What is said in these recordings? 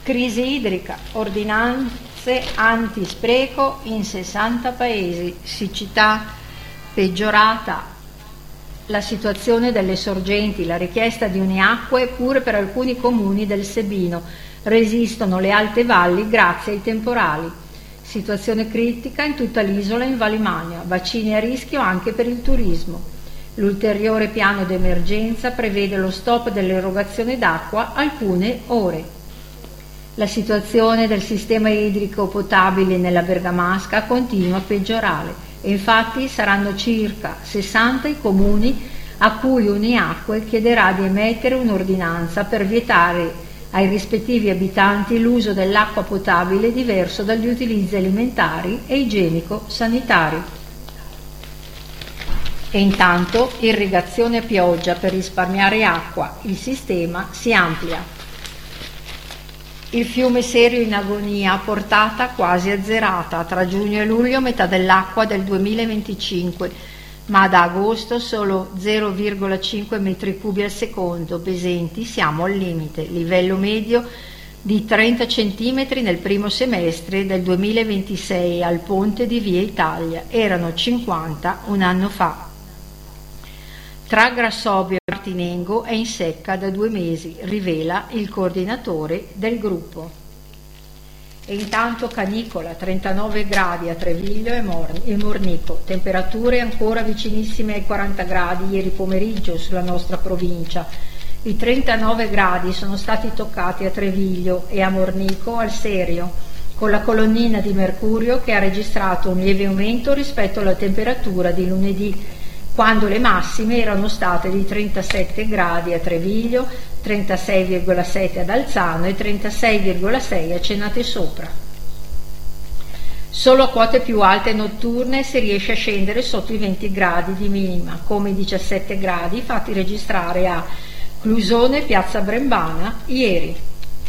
Crisi idrica, ordinanze antispreco in 60 paesi, siccità peggiorata, la situazione delle sorgenti, la richiesta di uniacque pure per alcuni comuni del Sebino, resistono le alte valli grazie ai temporali. Situazione critica in tutta l'isola in Val Magna, bacini a rischio anche per il turismo. L'ulteriore piano d'emergenza prevede lo stop dell'erogazione d'acqua alcune ore. La situazione del sistema idrico potabile nella Bergamasca continua a peggiorare e infatti saranno circa 60 i comuni a cui Uniacque chiederà di emettere un'ordinanza per vietare ai rispettivi abitanti l'uso dell'acqua potabile diverso dagli utilizzi alimentari e igienico-sanitari. E intanto irrigazione a pioggia per risparmiare acqua, il sistema si amplia. Il fiume Serio in agonia, portata quasi azzerata, tra giugno e luglio metà dell'acqua del 2025, ma da agosto solo 0,5 metri cubi al secondo, Besenti siamo al limite, livello medio di 30 centimetri nel primo semestre del 2026 al ponte di Via Italia, erano 50 un anno fa. Tra Grassobio e Martinengo è in secca da 2 mesi, rivela il coordinatore del gruppo. E intanto canicola, 39 gradi a Treviglio e Mornico, temperature ancora vicinissime ai 40 gradi ieri pomeriggio sulla nostra provincia. I 39 gradi sono stati toccati a Treviglio e a Mornico al Serio, con la colonnina di mercurio che ha registrato un lieve aumento rispetto alla temperatura di lunedì, quando le massime erano state di 37 gradi a Treviglio, 36,7 ad Alzano e 36,6 a Cenate Sopra. Solo a quote più alte notturne si riesce a scendere sotto i 20 gradi di minima, come i 17 gradi fatti registrare a Clusone e Piazza Brembana ieri.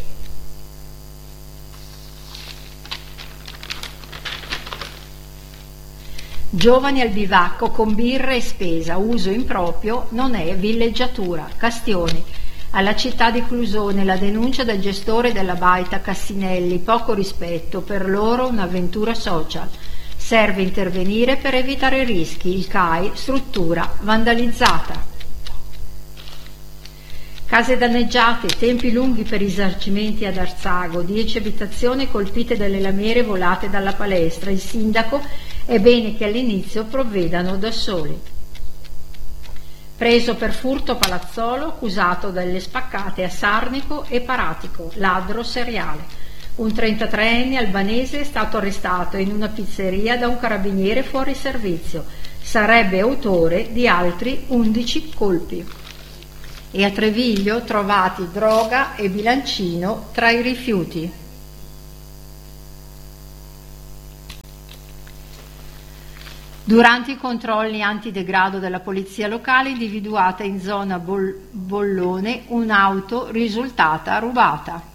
Giovani al bivacco con birra e spesa, uso improprio, non è villeggiatura. Castioni. Alla città di Clusone la denuncia del gestore della baita Cassinelli, poco rispetto, per loro un'avventura social. Serve intervenire per evitare rischi, il CAI, struttura vandalizzata. Case danneggiate, tempi lunghi per risarcimenti ad Arzago, 10 abitazioni colpite dalle lamiere volate dalla palestra, il sindaco è bene che all'inizio provvedano da soli. Preso per furto Palazzolo, accusato dalle spaccate a Sarnico e Paratico, ladro seriale. Un 33enne albanese è stato arrestato in una pizzeria da un carabiniere fuori servizio. Sarebbe autore di altri 11 colpi. E a Treviglio trovati droga e bilancino tra i rifiuti. Durante i controlli antidegrado della polizia locale individuata in zona Bollone un'auto risultata rubata.